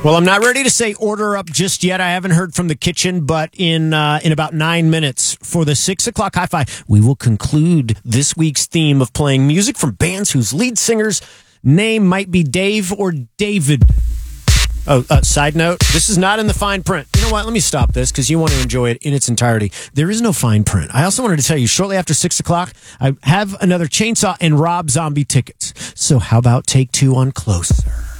Well, I'm not ready to say order up just yet. I haven't heard from the kitchen, but in about 9 minutes for the 6 o'clock high five, we will conclude this week's theme of playing music from bands whose lead singer's name might be Dave or David. Oh, side note, this is not in the fine print. You know what? Let me stop this because you want to enjoy it in its entirety. There is no fine print. I also wanted to tell you, shortly after 6 o'clock, I have another Chainsaw and Rob Zombie tickets. So how about take 2 on Closer?